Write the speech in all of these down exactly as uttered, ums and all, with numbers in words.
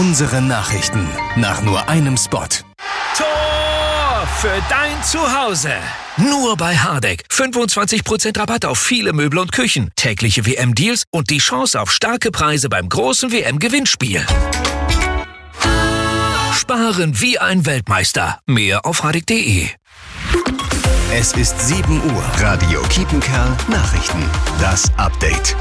Unsere Nachrichten. Nach nur einem Spot. Tor für dein Zuhause. Nur bei Hardegg. fünfundzwanzig Prozent Rabatt auf viele Möbel und Küchen. Tägliche W M-Deals und die Chance auf starke Preise beim großen W M-Gewinnspiel. Sparen wie ein Weltmeister. Mehr auf hardegg punkt de. Es ist sieben Uhr. Radio Kiepenkerl Nachrichten. Das Update.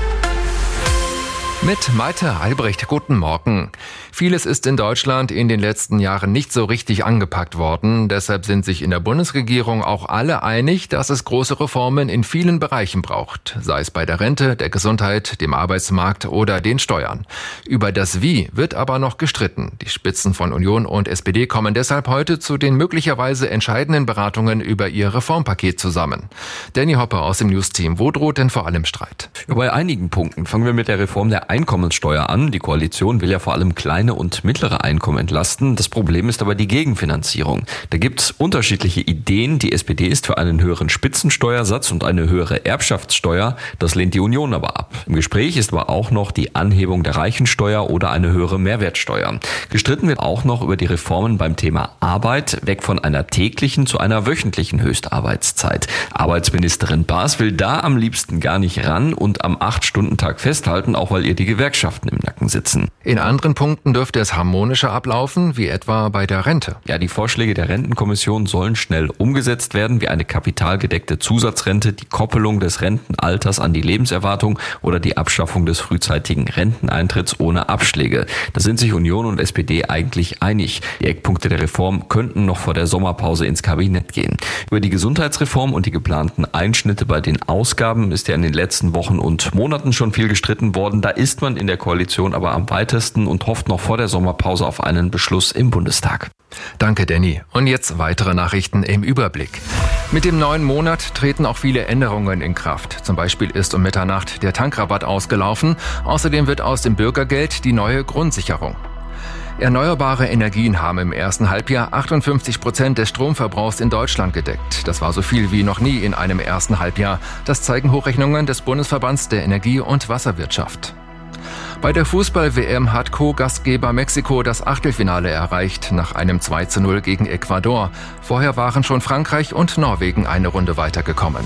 Mit Maite Albrecht, guten Morgen. Vieles ist in Deutschland in den letzten Jahren nicht so richtig angepackt worden. Deshalb sind sich in der Bundesregierung auch alle einig, dass es große Reformen in vielen Bereichen braucht. Sei es bei der Rente, der Gesundheit, dem Arbeitsmarkt oder den Steuern. Über das Wie wird aber noch gestritten. Die Spitzen von Union und S P D kommen deshalb heute zu den möglicherweise entscheidenden Beratungen über ihr Reformpaket zusammen. Danny Hopper aus dem News-Team. Wo droht denn vor allem Streit? Ja, bei einigen Punkten. Fangen wir mit der Reform der Einkommenssteuer an. Die Koalition will ja vor allem kleine und mittlere Einkommen entlasten. Das Problem ist aber die Gegenfinanzierung. Da gibt es unterschiedliche Ideen. Die S P D ist für einen höheren Spitzensteuersatz und eine höhere Erbschaftssteuer. Das lehnt die Union aber ab. Im Gespräch ist aber auch noch die Anhebung der Reichensteuer oder eine höhere Mehrwertsteuer. Gestritten wird auch noch über die Reformen beim Thema Arbeit, weg von einer täglichen zu einer wöchentlichen Höchstarbeitszeit. Arbeitsministerin Baas will da am liebsten gar nicht ran und am acht-Stunden-Tag festhalten, auch weil ihr die Gewerkschaften im Nacken sitzen. In anderen Punkten dürfte es harmonischer ablaufen, wie etwa bei der Rente. Ja, die Vorschläge der Rentenkommission sollen schnell umgesetzt werden, wie eine kapitalgedeckte Zusatzrente, die Koppelung des Rentenalters an die Lebenserwartung oder die Abschaffung des frühzeitigen Renteneintritts ohne Abschläge. Da sind sich Union und S P D eigentlich einig. Die Eckpunkte der Reform könnten noch vor der Sommerpause ins Kabinett gehen. Über die Gesundheitsreform und die geplanten Einschnitte bei den Ausgaben ist ja in den letzten Wochen und Monaten schon viel gestritten worden. Da ist man in der Koalition aber am weitesten und hofft noch vor der Sommerpause auf einen Beschluss im Bundestag. Danke, Danny. Und jetzt weitere Nachrichten im Überblick. Mit dem neuen Monat treten auch viele Änderungen in Kraft. Zum Beispiel ist um Mitternacht der Tankrabatt ausgelaufen. Außerdem wird aus dem Bürgergeld die neue Grundsicherung. Erneuerbare Energien haben im ersten Halbjahr achtundfünfzig Prozent des Stromverbrauchs in Deutschland gedeckt. Das war so viel wie noch nie in einem ersten Halbjahr. Das zeigen Hochrechnungen des Bundesverbands der Energie- und Wasserwirtschaft. Bei der Fußball-W M hat Co-Gastgeber Mexiko das Achtelfinale erreicht, nach einem zwei zu null gegen Ecuador. Vorher waren schon Frankreich und Norwegen eine Runde weitergekommen.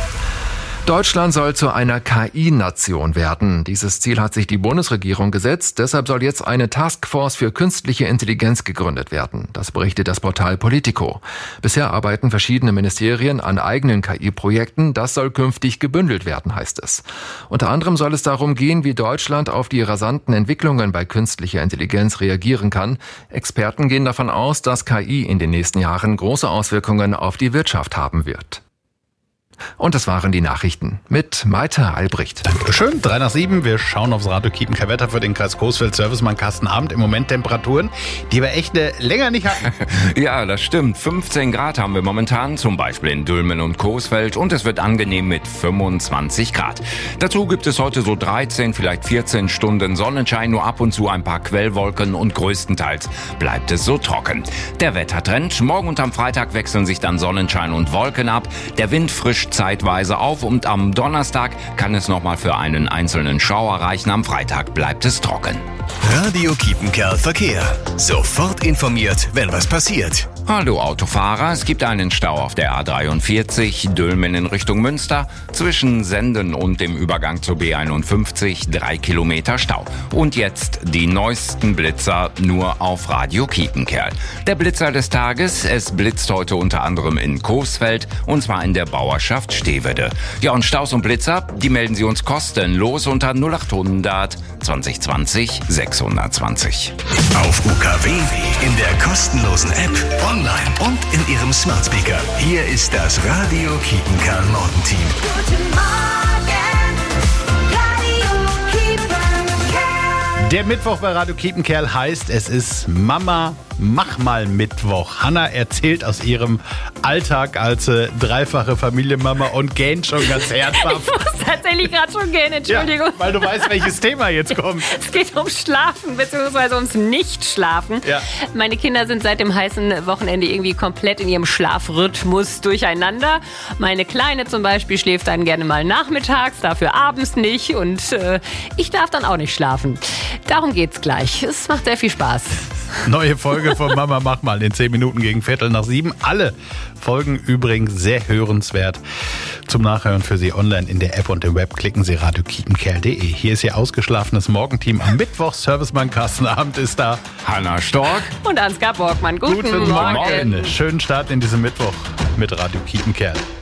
Deutschland soll zu einer K I-Nation werden. Dieses Ziel hat sich die Bundesregierung gesetzt. Deshalb soll jetzt eine Taskforce für künstliche Intelligenz gegründet werden. Das berichtet das Portal Politico. Bisher arbeiten verschiedene Ministerien an eigenen K I-Projekten. Das soll künftig gebündelt werden, heißt es. Unter anderem soll es darum gehen, wie Deutschland auf die rasanten Entwicklungen bei künstlicher Intelligenz reagieren kann. Experten gehen davon aus, dass K I in den nächsten Jahren große Auswirkungen auf die Wirtschaft haben wird. Und das waren die Nachrichten mit Maite Albrecht. Dankeschön. drei nach sieben. Wir schauen aufs Radio Kiepenkerl Wetter für den Kreis Coesfeld. Servicemann Carsten Abend. Im Moment Temperaturen, die wir echt äh, länger nicht hatten. Ja, das stimmt. fünfzehn Grad haben wir momentan, zum Beispiel in Dülmen und Coesfeld. Und es wird angenehm mit fünfundzwanzig Grad. Dazu gibt es heute so dreizehn, vielleicht vierzehn Stunden Sonnenschein, nur ab und zu ein paar Quellwolken und größtenteils bleibt es so trocken. Der Wettertrend. Morgen und am Freitag wechseln sich dann Sonnenschein und Wolken ab. Der Wind frischt zeitweise auf und am Donnerstag kann es nochmal für einen einzelnen Schauer reichen. Am Freitag bleibt es trocken. Radio Kiepenkerl Verkehr. Sofort informiert, wenn was passiert. Hallo Autofahrer, es gibt einen Stau auf der A dreiundvierzig, Dülmen in Richtung Münster, zwischen Senden und dem Übergang zur B einundfünfzig, drei Kilometer Stau. Und jetzt die neuesten Blitzer nur auf Radio Kiepenkerl. Der Blitzer des Tages, es blitzt heute unter anderem in Coesfeld und zwar in der Bauerschaft Stehwede. Ja, und Staus und Blitzer, die melden Sie uns kostenlos unter null achthundert zwanzig zwanzig sechshundertzwanzig. Auf U K W, in der kostenlosen App, online und in Ihrem Smart Speaker. Hier ist das Radio Kiepenkerl Morgenteam. Guten Morgen, Radio Kiepenkerl. Der Mittwoch bei Radio Kiepenkerl heißt, es ist Mama Mach mal Mittwoch. Hanna erzählt aus ihrem Alltag als äh, dreifache Familienmama und gähnt schon ganz herzhaft. Ich muss tatsächlich gerade schon gehen, Entschuldigung. Ja, weil du weißt, welches Thema jetzt kommt. Es geht ums Schlafen, beziehungsweise ums Nicht-Schlafen. Ja. Meine Kinder sind seit dem heißen Wochenende irgendwie komplett in ihrem Schlafrhythmus durcheinander. Meine Kleine zum Beispiel schläft dann gerne mal nachmittags, dafür abends nicht. Und äh, ich darf dann auch nicht schlafen. Darum geht's gleich. Es macht sehr viel Spaß. Neue Folge von Mama Mach Mal in zehn Minuten gegen Viertel nach sieben. Alle Folgen übrigens sehr hörenswert. Zum Nachhören für Sie online in der App und im Web klicken Sie radio kiepenkerl punkt de. Hier ist Ihr ausgeschlafenes Morgenteam am Mittwoch. Servicemann Carsten Abend ist da. Hanna Stork. Und Ansgar Borgmann. Guten, Guten Morgen. Morgen. Schönen Start in diesem Mittwoch mit Radio Kiepenkerl.